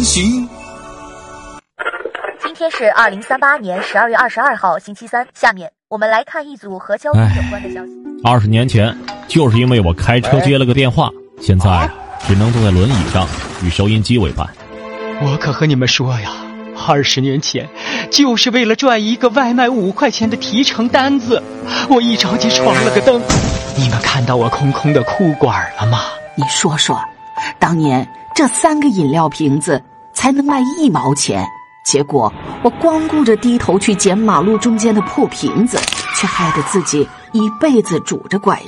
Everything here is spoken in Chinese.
行。 今天是2038年12月22号星期三，下面我们来看一组和交通有关的消息。 20年前，就是因为我开车接了个电话，现在只能坐在轮椅上与收音机为伴。 我可和你们说呀，20年前就是为了赚一个外卖5块钱的提成单子，我一着急闯了个灯。你们看到我空空的裤管了吗？ 你说说，当年这3个饮料瓶子才能卖1毛钱，结果我光顾着低头去捡马路中间的破瓶子，却害得自己一辈子拄着拐